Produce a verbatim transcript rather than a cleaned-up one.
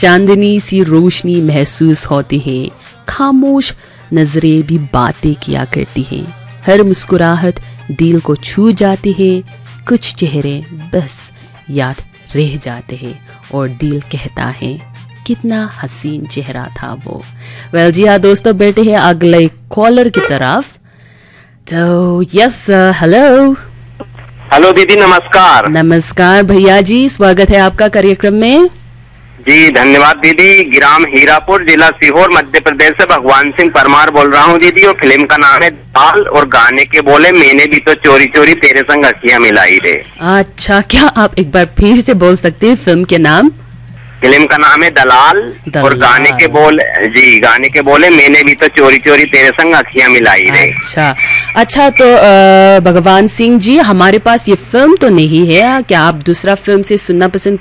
चांदनी सी रोशनी महसूस होती है, खामोश नजरें भी बातें किया करती हैं, हर मुस्कुराहट दिल को छू जाती है, कुछ चेहरे बस याद रह जाते हैं और दिल कहता है कितना हसीन चेहरा था वो। वेल जी हाँ दोस्तों, बैठे हैं अगले कॉलर की तरफ। तो यस, हेलो हेलो दीदी, नमस्कार। नमस्कार भैया जी, स्वागत है आपका कार्यक्रम में। जी धन्यवाद दीदी। ग्राम हीरापुर, जिला सीहोर, मध्य प्रदेश से भगवान सिंह परमार बोल रहा हूँ दीदी। और फिल्म का नाम है दाल और गाने के बोले मैंने भी तो चोरी चोरी तेरे संग अखियां मिलाई रे। अच्छा, क्या आप एक बार फिर से बोल सकते हैं फिल्म के नाम? फिल्म का नाम है दलाल, दलाल। और गाने के बोले, जी गाने के बोले मैंने भी तो चोरी चोरी तेरे संग अखियां मिलाई रे। अच्छा अच्छा, तो आ, भगवान सिंह जी, हमारे पास ये फिल्म तो नहीं है, क्या आप दूसरा फिल्म से सुनना पसंद